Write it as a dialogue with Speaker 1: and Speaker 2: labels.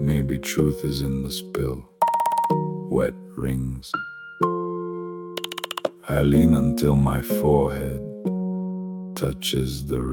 Speaker 1: maybe truth is in the spill. Wet rings. I lean until my forehead touches the